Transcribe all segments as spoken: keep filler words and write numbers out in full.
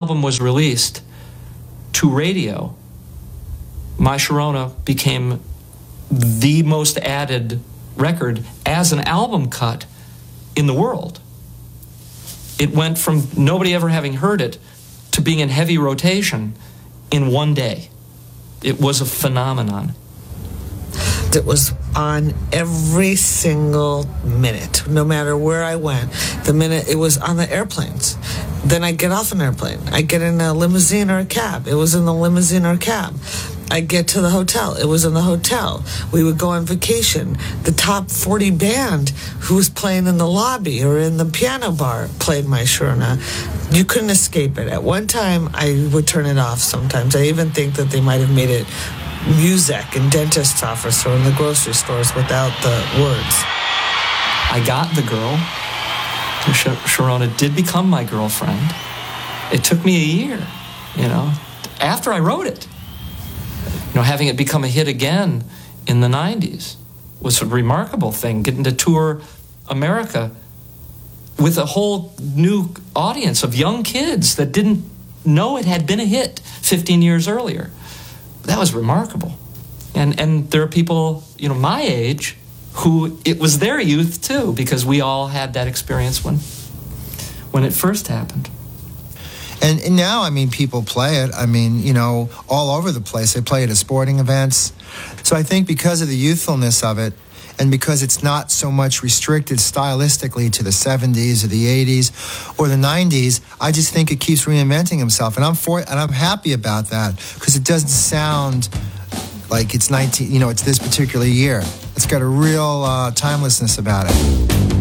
album was released to radio, My Sharona became the most added record as an album cut in the world. It went from nobody ever having heard it to being in heavy rotation in one day. It was a phenomenon. It was on every single minute, no matter where I went. The minute it was on the airplanes. Then I'd get off an airplane. I'd get in a limousine or a cab. It was in the limousine or cab. I'd get to the hotel. It was in the hotel. We would go on vacation. The top forty band who was playing in the lobby or in the piano bar played My Sharona. You couldn't escape it. At one time, I would turn it off sometimes. I even think that they might have made it music in dentist's office or in the grocery stores without the words. I got the girl. Sharona did become my girlfriend. It took me a year, you know, after I wrote it. You know, having it become a hit again in the nineties was a remarkable thing, getting to tour America with a whole new audience of young kids that didn't know it had been a hit fifteen years earlier. That was remarkable. And and there are people, you know, my age who it was their youth too, because we all had that experience when when it first happened. And, and now, I mean, people play it, I mean, you know, all over the place. They play it at sporting events. So I think because of the youthfulness of it, and because it's not so much restricted stylistically to the seventies or the eighties or the nineties, I just think it keeps reinventing himself. And I'm for and I'm happy about that, because it doesn't sound like it's nineteen, you know, it's this particular year. It's got a real uh, timelessness about it.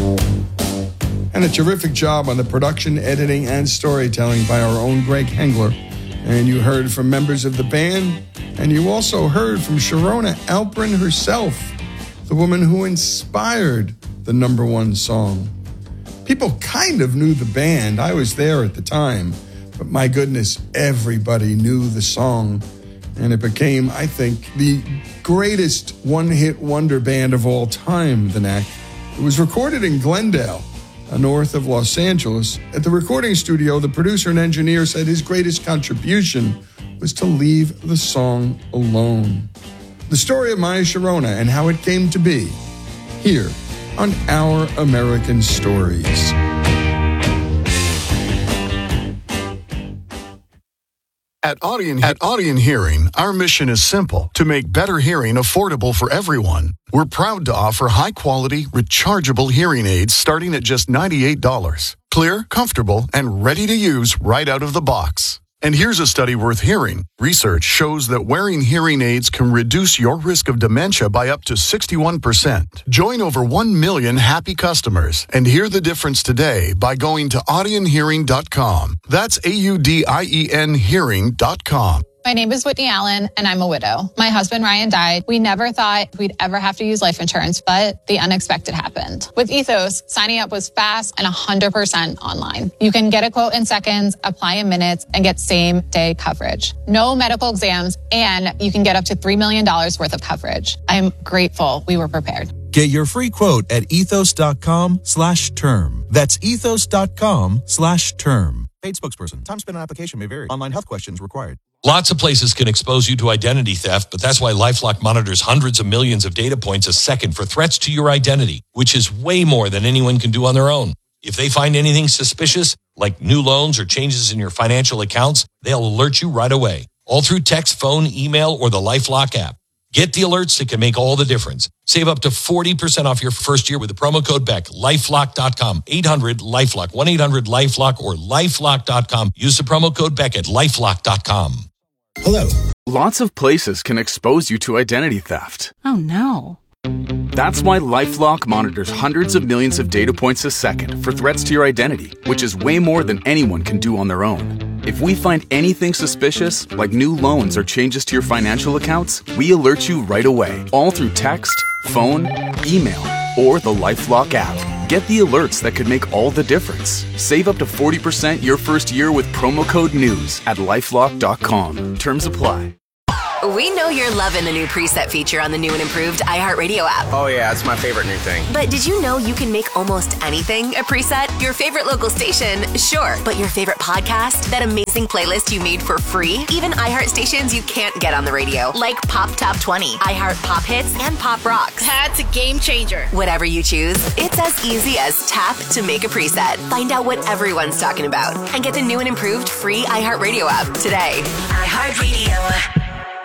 And a terrific job on the production, editing, and storytelling by our own Greg Hengler. And you heard from members of the band, and you also heard from Sharona Alperin herself, the woman who inspired the number one song. People kind of knew the band. I was there at the time, but my goodness, everybody knew the song. And it became, I think, the greatest one-hit wonder band of all time, The Knack. It was recorded in Glendale, north of Los Angeles. At the recording studio, the producer and engineer said his greatest contribution was to leave the song alone. The story of My Sharona and how it came to be, here on Our American Stories. At Audien, at Audien Hearing, our mission is simple: to make better hearing affordable for everyone. We're proud to offer high-quality, rechargeable hearing aids starting at just ninety-eight dollars. Clear, comfortable, and ready to use right out of the box. And here's a study worth hearing. Research shows that wearing hearing aids can reduce your risk of dementia by up to sixty-one percent. Join over one million happy customers and hear the difference today by going to audien hearing dot com. That's A U D I E N hearing dot com. My name is Whitney Allen, and I'm a widow. My husband, Ryan, died. We never thought we'd ever have to use life insurance, but the unexpected happened. With Ethos, signing up was fast and one hundred percent online. You can get a quote in seconds, apply in minutes, and get same-day coverage. No medical exams, and you can get up to three million dollars worth of coverage. I'm grateful we were prepared. Get your free quote at ethos.com slash term. That's ethos.com slash term. Paid spokesperson. Time spent on application may vary. Online health questions required. Lots of places can expose you to identity theft, but that's why LifeLock monitors hundreds of millions of data points a second for threats to your identity, which is way more than anyone can do on their own. If they find anything suspicious, like new loans or changes in your financial accounts, they'll alert you right away, all through text, phone, email, or the LifeLock app. Get the alerts that can make all the difference. Save up to forty percent off your first year with the promo code Beck. lifelock dot com, eight hundred LifeLock, one eight hundred LifeLock, or lifelock dot com. Use the promo code Beck at lifelock dot com. Hello. Lots of places can expose you to identity theft. Oh, no. That's why LifeLock monitors hundreds of millions of data points a second for threats to your identity, which is way more than anyone can do on their own. If we find anything suspicious, like new loans or changes to your financial accounts, we alert you right away, all through text, phone, email, or the LifeLock app. Get the alerts that could make all the difference. Save up to forty percent your first year with promo code NEWS at lifelock dot com. Terms apply. We know you're loving the new preset feature on the new and improved iHeartRadio app. Oh, yeah, it's my favorite new thing. But did you know you can make almost anything a preset? Your favorite local station? Sure. But your favorite podcast? That amazing playlist you made for free? Even iHeart stations you can't get on the radio, like Pop Top twenty, iHeart Pop Hits, and Pop Rocks. That's a game changer. Whatever you choose, it's as easy as tap to make a preset. Find out what everyone's talking about and get the new and improved free iHeartRadio app today. iHeartRadio.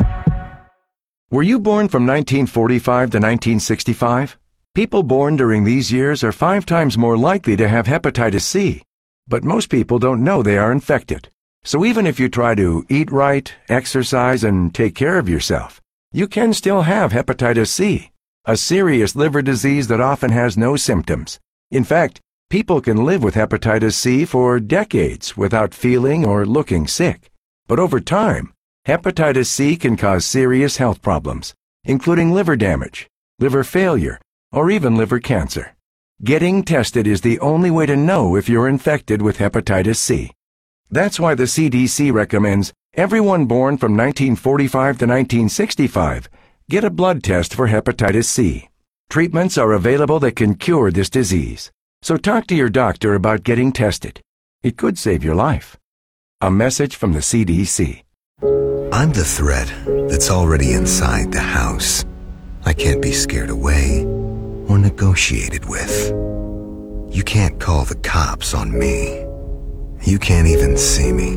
Were you born from nineteen forty-five to nineteen sixty-five? People born during these years are five times more likely to have hepatitis C, but most people don't know they are infected. So even if you try to eat right, exercise, and take care of yourself, you can still have hepatitis C, a serious liver disease that often has no symptoms. In fact, people can live with hepatitis C for decades without feeling or looking sick. But over time, hepatitis C can cause serious health problems, including liver damage, liver failure, or even liver cancer. Getting tested is the only way to know if you're infected with hepatitis C. That's why the C D C recommends everyone born from nineteen forty-five to nineteen sixty-five get a blood test for hepatitis C. Treatments are available that can cure this disease, so talk to your doctor about getting tested. It could save your life. A message from the C D C. I'm the threat that's already inside the house. I can't be scared away or negotiated with. You can't call the cops on me. You can't even see me.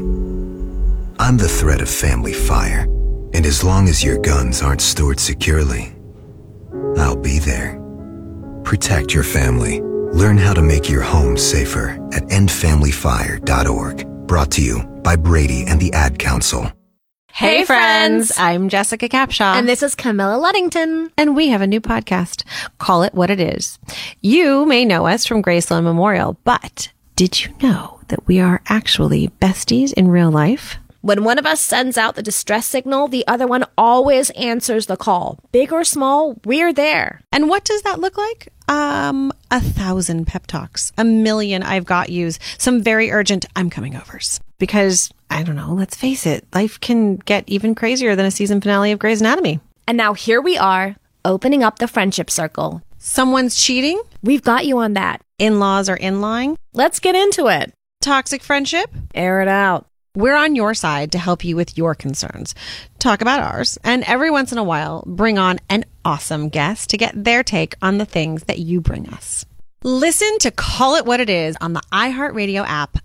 I'm the threat of family fire, and as long as your guns aren't stored securely, I'll be there. Protect your family. Learn how to make your home safer at end family fire dot org. Brought to you by Brady and the Ad Council. Hey, friends. I'm Jessica Capshaw. And this is Camilla Luddington. And we have a new podcast. Call It What It Is. You may know us from Graceland Memorial, but did you know that we are actually besties in real life? When one of us sends out the distress signal, the other one always answers the call. Big or small, we're there. And what does that look like? Um, a thousand pep talks, a million I've got yous, some very urgent I'm coming overs. Because, I don't know, let's face it, life can get even crazier than a season finale of Grey's Anatomy. And now here we are, opening up the friendship circle. Someone's cheating? We've got you on that. In-laws are in-lying? Let's get into it. Toxic friendship? Air it out. We're on your side to help you with your concerns. Talk about ours, and every once in a while, bring on an awesome guest to get their take on the things that you bring us. Listen to Call It What It Is on the iHeartRadio app.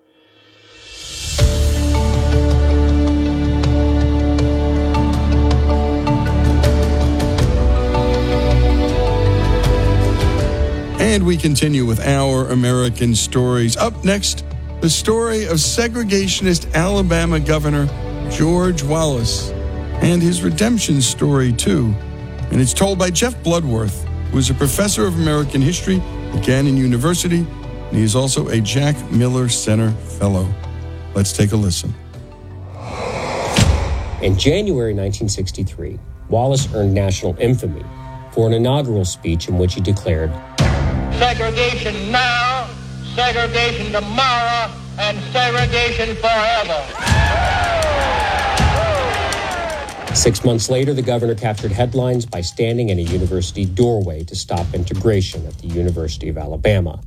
And we continue with our American stories. Up next, the story of segregationist Alabama Governor George Wallace and his redemption story, too. And it's told by Jeff Bloodworth, who is a professor of American history at Gannon University, and he is also a Jack Miller Center Fellow. Let's take a listen. In January nineteen sixty-three, Wallace earned national infamy for an inaugural speech in which he declared, "Segregation now, segregation tomorrow, and segregation forever." Six months later, the governor captured headlines by standing in a university doorway to stop integration at the University of Alabama.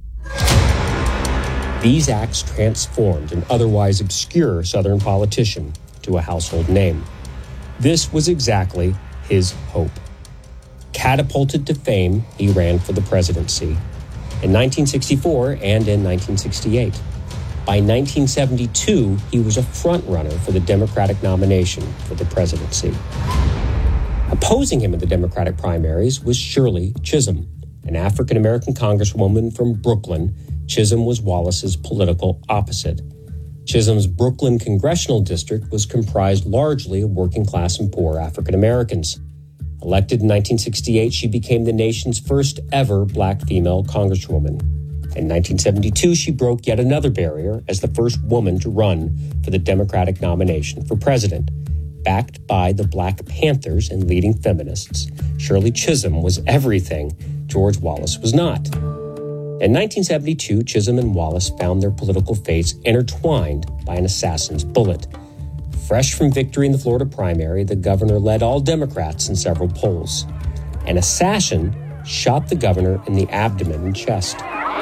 These acts transformed an otherwise obscure Southern politician to a household name. This was exactly his hope. Catapulted to fame, he ran for the presidency in nineteen sixty-four and in nineteen sixty-eight. By nineteen seventy-two, he was a front-runner for the Democratic nomination for the presidency. Opposing him in the Democratic primaries was Shirley Chisholm, an African-American congresswoman from Brooklyn. Chisholm was Wallace's political opposite. Chisholm's Brooklyn congressional district was comprised largely of working-class and poor African-Americans. Elected in nineteen sixty-eight, she became the nation's first ever black female congresswoman. In nineteen seventy-two, she broke yet another barrier as the first woman to run for the Democratic nomination for president. Backed by the Black Panthers and leading feminists, Shirley Chisholm was everything George Wallace was not. In nineteen seventy-two, Chisholm and Wallace found their political fates intertwined by an assassin's bullet. Fresh from victory in the Florida primary, the governor led all Democrats in several polls. An assassin shot the governor in the abdomen and chest.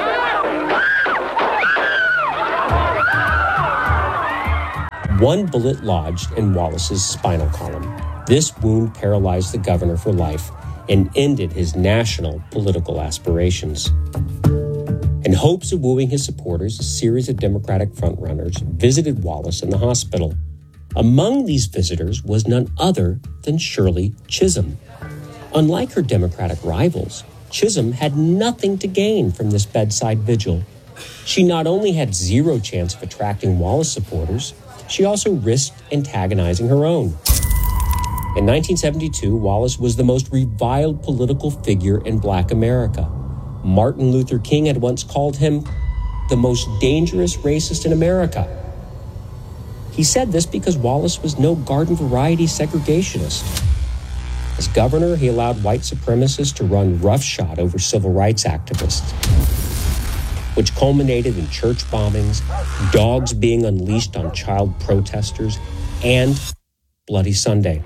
One bullet lodged in Wallace's spinal column. This wound paralyzed the governor for life and ended his national political aspirations. In hopes of wooing his supporters, a series of Democratic frontrunners visited Wallace in the hospital. Among these visitors was none other than Shirley Chisholm. Unlike her Democratic rivals, Chisholm had nothing to gain from this bedside vigil. She not only had zero chance of attracting Wallace supporters, she also risked antagonizing her own. In nineteen seventy-two, Wallace was the most reviled political figure in Black America. Martin Luther King had once called him the most dangerous racist in America. He said this because Wallace was no garden variety segregationist. As governor, he allowed white supremacists to run roughshod over civil rights activists, which culminated in church bombings, dogs being unleashed on child protesters, and Bloody Sunday.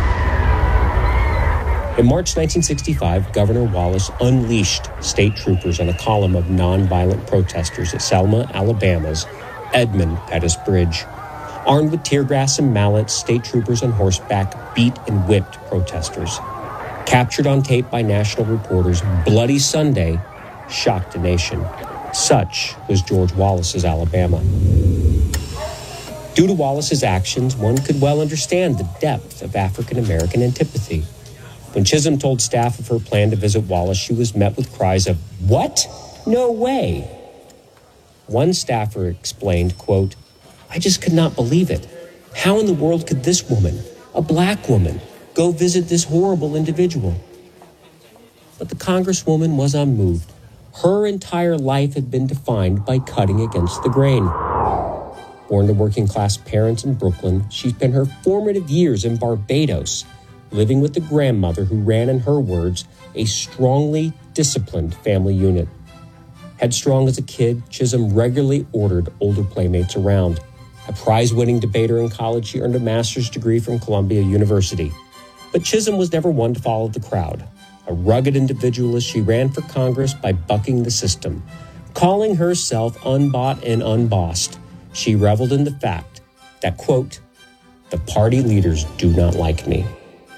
In March nineteen sixty-five, Governor Wallace unleashed state troopers on a column of nonviolent protesters at Selma, Alabama's Edmund Pettus Bridge. Armed with tear gas and mallets, state troopers on horseback beat and whipped protesters. Captured on tape by national reporters, Bloody Sunday shocked the nation. Such was George Wallace's Alabama. Due to Wallace's actions, one could well understand the depth of African-American antipathy. When Chisholm told staff of her plan to visit Wallace, she was met with cries of, "What? No way!" One staffer explained, quote, "I just could not believe it. How in the world could this woman, a black woman, go visit this horrible individual?" But the Congresswoman was unmoved. Her entire life had been defined by cutting against the grain. Born to working-class parents in Brooklyn, she spent her formative years in Barbados, living with a grandmother who ran, in her words, a strongly disciplined family unit. Headstrong as a kid, Chisholm regularly ordered older playmates around. A prize-winning debater in college, she earned a master's degree from Columbia University. But Chisholm was never one to follow the crowd. A rugged individualist, she ran for Congress by bucking the system. Calling herself unbought and unbossed, she reveled in the fact that, quote, "the party leaders do not like me."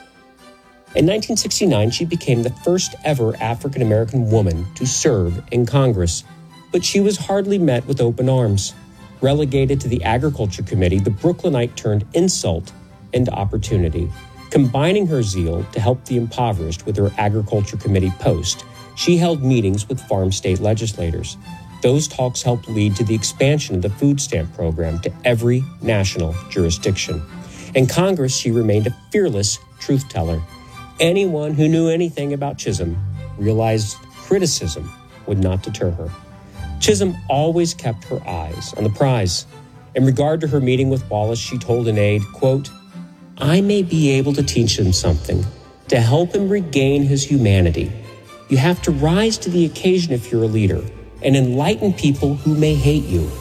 In nineteen sixty-nine, she became the first ever African-American woman to serve in Congress, but she was hardly met with open arms. Relegated to the Agriculture Committee, the Brooklynite turned insult into opportunity. Combining her zeal to help the impoverished with her Agriculture Committee post, she held meetings with farm state legislators. Those talks helped lead to the expansion of the food stamp program to every national jurisdiction. In Congress, she remained a fearless truth teller. Anyone who knew anything about Chisholm realized criticism would not deter her. Chisholm always kept her eyes on the prize. In regard to her meeting with Wallace, she told an aide, quote, "I may be able to teach him something, to help him regain his humanity. You have to rise to the occasion if you're a leader, and enlighten people who may hate you."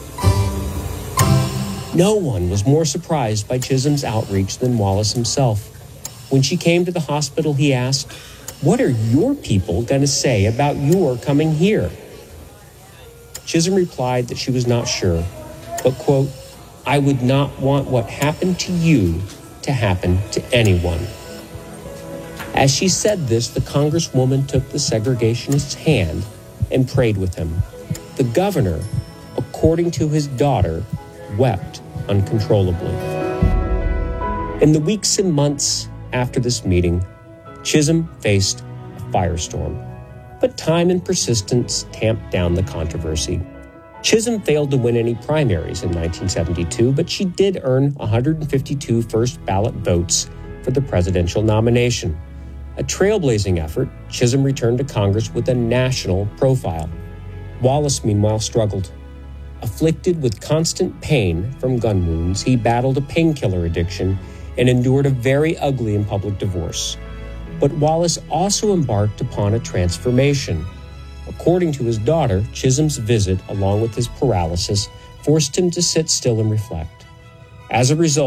No one was more surprised by Chisholm's outreach than Wallace himself. When she came to the hospital, he asked, "What are your people going to say about your coming here?" Chisholm replied that she was not sure, but, quote, "I would not want what happened to you to happen to anyone." As she said this, the Congresswoman took the segregationist's hand and prayed with him. The governor, according to his daughter, wept uncontrollably. In the weeks and months after this meeting, Chisholm faced a firestorm, but time and persistence tamped down the controversy. Chisholm failed to win any primaries in nineteen seventy-two, but she did earn one hundred fifty-two first ballot votes for the presidential nomination. A trailblazing effort, Chisholm returned to Congress with a national profile. Wallace, meanwhile, struggled. Afflicted with constant pain from gun wounds, he battled a painkiller addiction and endured a very ugly and public divorce. But Wallace also embarked upon a transformation. According to his daughter, Chisholm's visit, along with his paralysis, forced him to sit still and reflect. As a result,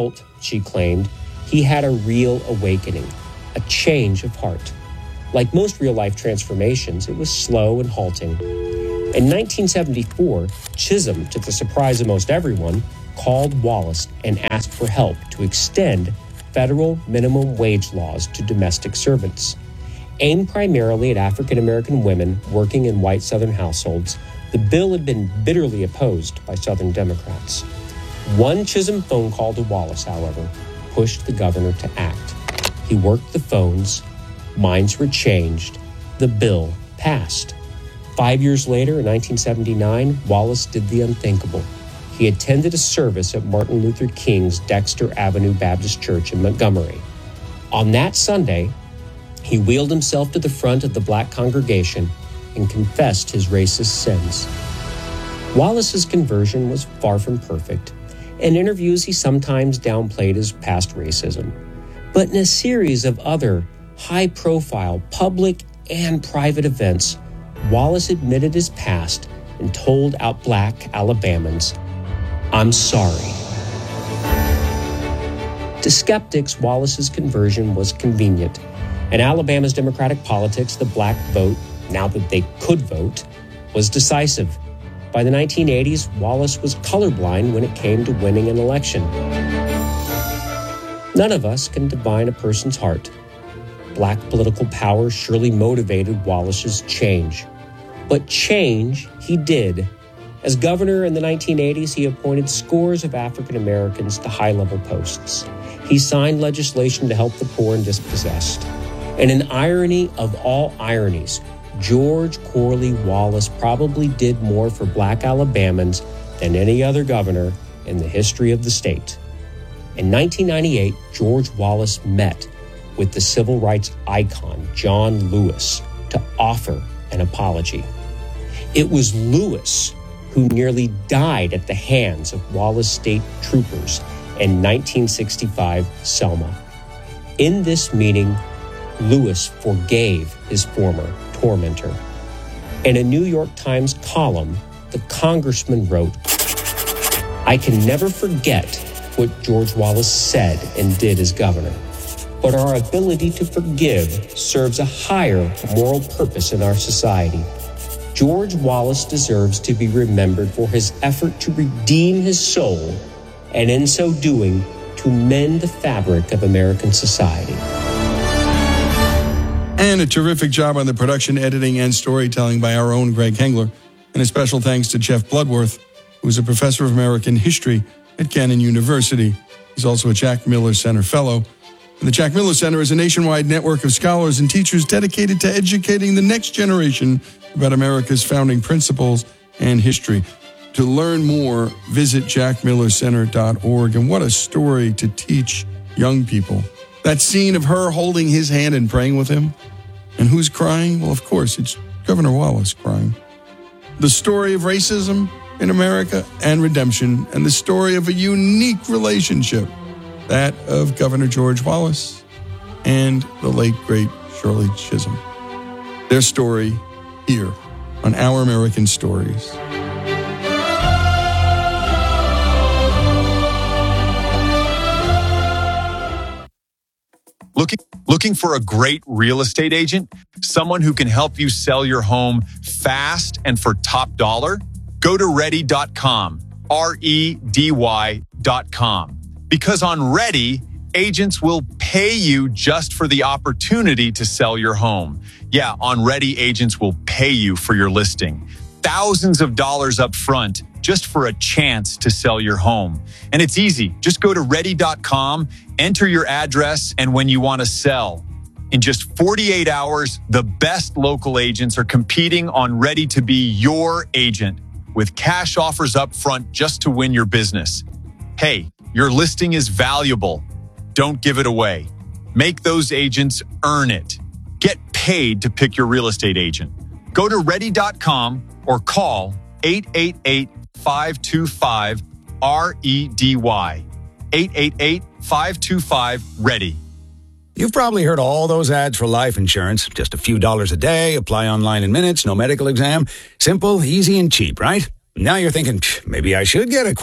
she claimed, he had a real awakening, a change of heart. Like most real-life transformations, it was slow and halting. In nineteen seventy-four, Chisholm, to the surprise of most everyone, called Wallace and asked for help to extend federal minimum wage laws to domestic servants. Aimed primarily at African-American women working in white Southern households, the bill had been bitterly opposed by Southern Democrats. One Chisholm phone call to Wallace, however, pushed the governor to act. He worked the phones, minds were changed, the bill passed. Five years later, in nineteen seventy-nine, Wallace did the unthinkable. He attended a service at Martin Luther King's Dexter Avenue Baptist Church in Montgomery. On that Sunday, he wheeled himself to the front of the black congregation and confessed his racist sins. Wallace's conversion was far from perfect. In interviews, he sometimes downplayed his past racism. But in a series of other high-profile public and private events, Wallace admitted his past and told out black Alabamans, "I'm sorry." To skeptics, Wallace's conversion was convenient. In Alabama's Democratic politics, the black vote, now that they could vote, was decisive. By the nineteen eighties, Wallace was colorblind when it came to winning an election. None of us can divine a person's heart. Black political power surely motivated Wallace's change. But change he did. As governor in the nineteen eighties, he appointed scores of African Americans to high-level posts. He signed legislation to help the poor and dispossessed. And an irony of all ironies, George Corley Wallace probably did more for black Alabamans than any other governor in the history of the state. In nineteen ninety-eight, George Wallace met with the civil rights icon John Lewis to offer an apology. It was Lewis who nearly died at the hands of Wallace State Troopers in nineteen sixty-five Selma. In this meeting, Lewis forgave his former tormentor. In a New York Times column, the congressman wrote, "I can never forget what George Wallace said and did as governor, but our ability to forgive serves a higher moral purpose in our society. George Wallace deserves to be remembered for his effort to redeem his soul, and in so doing, to mend the fabric of American society." And a terrific job on the production, editing, and storytelling by our own Greg Hengler. And a special thanks to Jeff Bloodworth, who is a professor of American history at Kenyon University. He's also a Jack Miller Center Fellow. And the Jack Miller Center is a nationwide network of scholars and teachers dedicated to educating the next generation about America's founding principles and history. To learn more, visit jack miller center dot org. And what a story to teach young people. That scene of her holding his hand and praying with him. And who's crying? Well, of course, it's Governor Wallace crying. The story of racism in America and redemption, and the story of a unique relationship, that of Governor George Wallace and the late, great Shirley Chisholm. Their story here on Our American Stories. Looking, looking for a great real estate agent? Someone who can help you sell your home fast and for top dollar? Go to ready dot com, R E D Y dot com. Because on Ready, agents will pay you just for the opportunity to sell your home. Yeah, on Ready, agents will pay you for your listing. Thousands of dollars up front just for a chance to sell your home. And it's easy. Just go to ready dot com, enter your address, and when you want to sell. In just forty-eight hours, the best local agents are competing on Ready to be your agent with cash offers up front just to win your business. Hey, your listing is valuable. Don't give it away. Make those agents earn it. Get paid to pick your real estate agent. Go to ready dot com or call eight eight eight, five two five, R E D Y. eight eight eight, five two five, READY. You've probably heard all those ads for life insurance. Just a few dollars a day, apply online in minutes, no medical exam. Simple, easy, and cheap, right? Now you're thinking, maybe I should get a quote.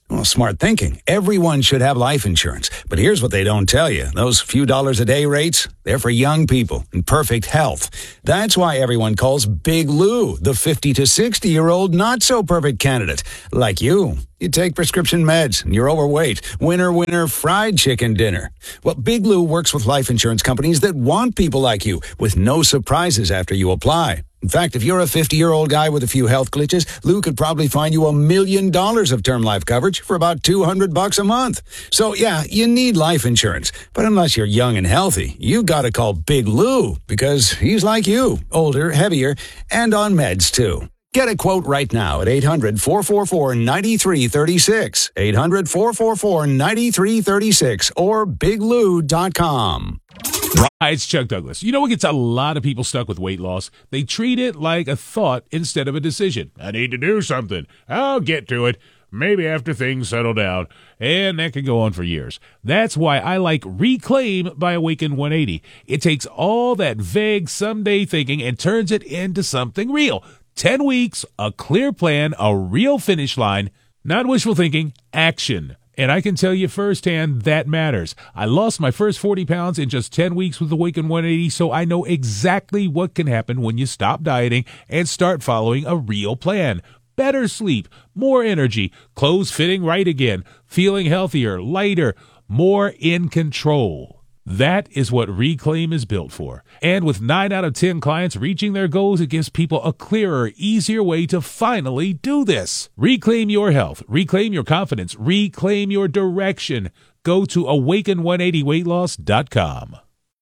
Well, smart thinking. Everyone should have life insurance. But here's what they don't tell you. Those few dollars a day rates, they're for young people in perfect health. That's why everyone calls Big Lou the fifty to sixty-year-old not-so-perfect candidate. Like you. You take prescription meds, and you're overweight. Winner, winner, fried chicken dinner. Well, Big Lou works with life insurance companies that want people like you, with no surprises after you apply. In fact, if you're a fifty-year-old guy with a few health glitches, Lou could probably find you a million dollars of term life coverage for about two hundred bucks a month. So, yeah, you need life insurance. But unless you're young and healthy, you gotta call Big Lou, because he's like you, older, heavier, and on meds, too. Get a quote right now at eight hundred, four four four, nine three three six, eight hundred, four four four, nine three three six, or big lou dot com. Hi, it's Chuck Douglas. You know what gets a lot of people stuck with weight loss? They treat it like a thought instead of a decision. I need to do something. I'll get to it. Maybe after things settle down. And that can go on for years. That's why I like Reclaim by Awaken one eighty. It takes all that vague someday thinking and turns it into something real. Ten weeks, a clear plan, a real finish line, not wishful thinking, action. And I can tell you firsthand that matters. I lost my first forty pounds in just ten weeks with Awaken one eighty, so I know exactly what can happen when you stop dieting and start following a real plan. Better sleep, more energy, clothes fitting right again, feeling healthier, lighter, more in control. That is what Reclaim is built for. And with nine out of ten clients reaching their goals, it gives people a clearer, easier way to finally do this. Reclaim your health. Reclaim your confidence. Reclaim your direction. Go to awaken one eighty weight loss dot com.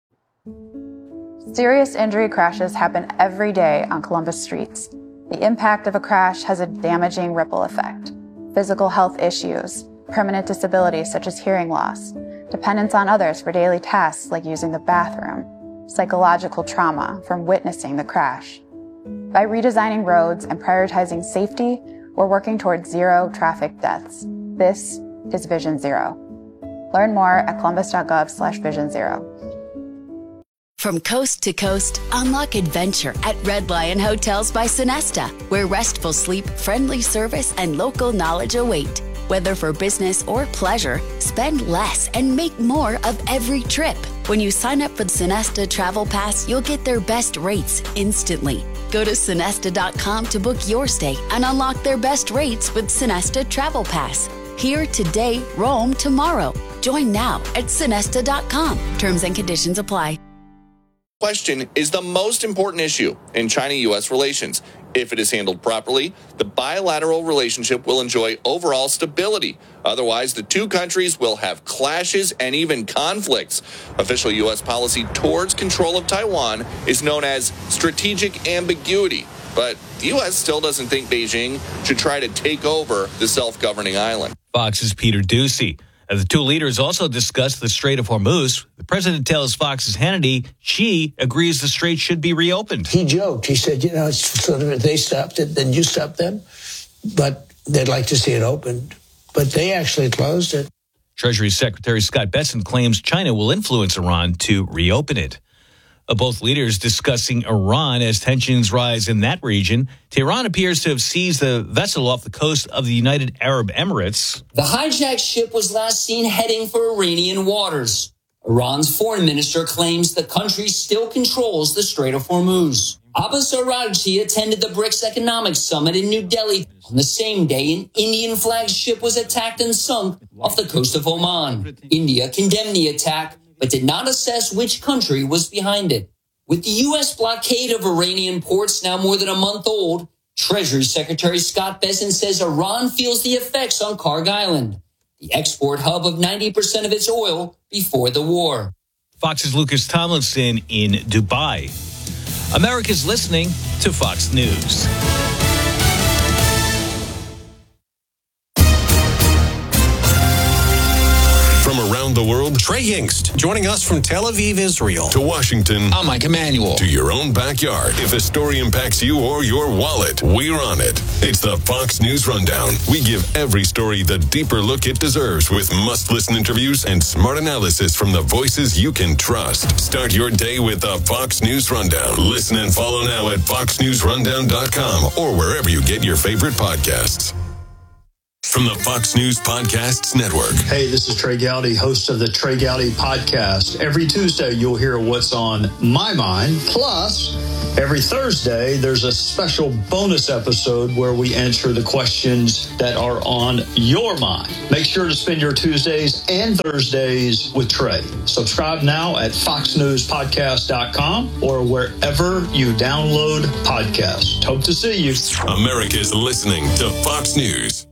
Serious injury crashes happen every day on Columbus streets. The impact of a crash has a damaging ripple effect. Physical health issues, permanent disabilities such as hearing loss, dependence on others for daily tasks like using the bathroom, psychological trauma from witnessing the crash. By redesigning roads and prioritizing safety, we're working towards zero traffic deaths. This is Vision Zero. Learn more at columbus.gov slash vision zero. From coast to coast, unlock adventure at Red Lion Hotels by Sonesta, where restful sleep, friendly service, and local knowledge await. Whether for business or pleasure, spend less and make more of every trip. When you sign up for the Sonesta Travel Pass, you'll get their best rates instantly. Go to sonesta dot com to book your stay and unlock their best rates with Sonesta Travel Pass. Here today, roam tomorrow. Join now at sonesta dot com. Terms and conditions apply. Question is the most important issue in China U S relations. If it is handled properly, the bilateral relationship will enjoy overall stability. Otherwise, the two countries will have clashes and even conflicts. Official U S policy towards control of Taiwan is known as strategic ambiguity. But the U S still doesn't think Beijing should try to take over the self-governing island. Fox's Peter Ducey. As the two leaders also discussed the Strait of Hormuz, the president tells Fox's Hannity Xi agrees the strait should be reopened. He joked. He said, you know, it's sort of if they stopped it, then you stop them. But they'd like to see it opened. But they actually closed it. Treasury Secretary Scott Bessent claims China will influence Iran to reopen it. Uh, both leaders discussing Iran as tensions rise in that region. Tehran appears to have seized the vessel off the coast of the United Arab Emirates. The hijacked ship was last seen heading for Iranian waters. Iran's foreign minister claims the country still controls the Strait of Hormuz. Abbas Araghchi attended the BRICS Economic Summit in New Delhi on the same day an Indian-flagged ship was attacked and sunk off the coast of Oman. India condemned the attack, but did not assess which country was behind it. With the U S blockade of Iranian ports now more than a month old, Treasury Secretary Scott Bessent says Iran feels the effects on Karg Island, the export hub of ninety percent of its oil before the war. Fox's Lucas Tomlinson in Dubai. America's listening to Fox News. From around the world, Trey Yingst, joining us from Tel Aviv, Israel, to Washington. I'm Mike Emanuel. To your own backyard. If a story impacts you or your wallet, we're on it. It's the Fox News Rundown. We give every story the deeper look it deserves with must-listen interviews and smart analysis from the voices you can trust. Start your day with the Fox News Rundown. Listen and follow now at fox news rundown dot com or wherever you get your favorite podcasts. from the Fox News Podcasts Network. Hey, this is Trey Gowdy, host of the Trey Gowdy Podcast. Every Tuesday, you'll hear what's on my mind. Plus, every Thursday, there's a special bonus episode where we answer the questions that are on your mind. Make sure to spend your Tuesdays and Thursdays with Trey. Subscribe now at fox news podcast dot com or wherever you download podcasts. Hope to see you. America's listening to Fox News.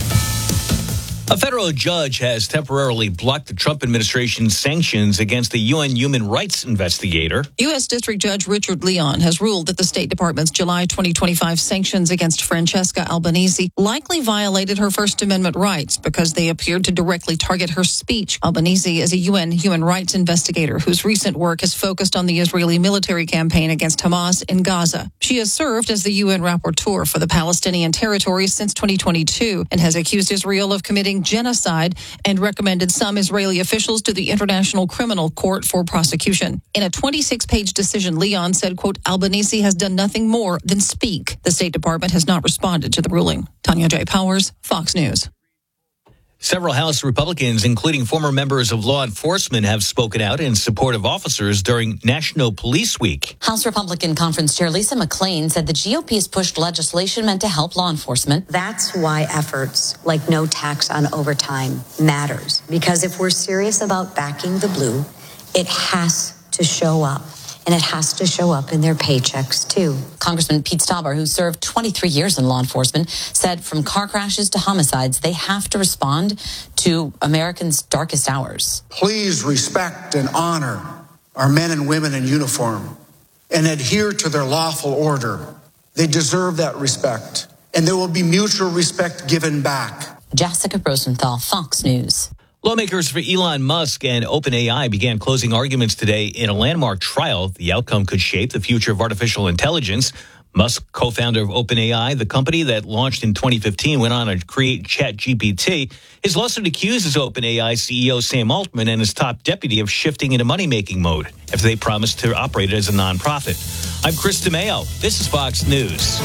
A federal judge has temporarily blocked the Trump administration's sanctions against the U N human rights investigator. U S. District Judge Richard Leon has ruled that the State Department's July twenty twenty-five sanctions against Francesca Albanese likely violated her First Amendment rights because they appeared to directly target her speech. Albanese is a U N human rights investigator whose recent work has focused on the Israeli military campaign against Hamas in Gaza. She has served as the U N rapporteur for the Palestinian territories since twenty twenty-two and has accused Israel of committing genocide and recommended some Israeli officials to the International Criminal Court for prosecution. In a twenty-six page decision, Leon said, quote, Albanese has done nothing more than speak. The State Department has not responded to the ruling. Tanya J. Powers, Fox News. Several House Republicans, including former members of law enforcement, have spoken out in support of officers during National Police Week. House Republican Conference Chair Lisa McClain said the G O P has pushed legislation meant to help law enforcement. That's why efforts like no tax on overtime matters. Because if we're serious about backing the blue, it has to show up. And it has to show up in their paychecks, too. Congressman Pete Stauber, who served twenty-three years in law enforcement, said from car crashes to homicides, they have to respond to Americans' darkest hours. Please respect and honor our men and women in uniform and adhere to their lawful order. They deserve that respect, and there will be mutual respect given back. Jessica Rosenthal, Fox News. Lawmakers for Elon Musk and OpenAI began closing arguments today in a landmark trial. The outcome could shape the future of artificial intelligence. Musk, co-founder of OpenAI, the company that launched in twenty fifteen, went on to create ChatGPT. His lawsuit accuses OpenAI C E O Sam Altman and his top deputy of shifting into money-making mode after they promised to operate it as a nonprofit. I'm Chris DeMeo. This is Fox News.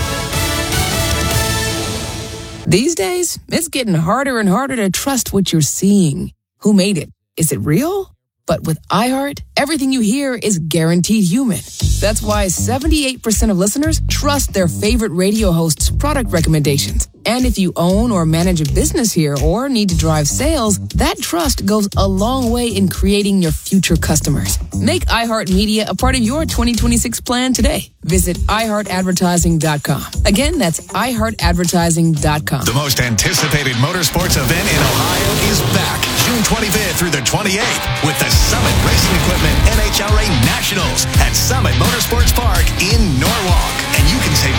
These days, it's getting harder and harder to trust what you're seeing. Who made it? Is it real? But with iHeart, everything you hear is guaranteed human. That's why seventy-eight percent of listeners trust their favorite radio host's product recommendations. And if you own or manage a business here or need to drive sales, that trust goes a long way in creating your future customers. Make iHeartMedia a part of your twenty twenty-six plan today. Visit i heart advertising dot com. Again, that's i heart advertising dot com. The most anticipated motorsports event in Ohio is back June twenty-fifth through the twenty-eighth with the Summit Racing Equipment N H R A Nationals at Summit Motorsports Park in Norwalk. And you can save